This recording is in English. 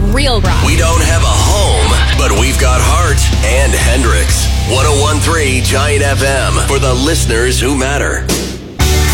real rock. We don't have a home, but we've got heart and Hendrix. 101.3 Giant FM for the listeners who matter.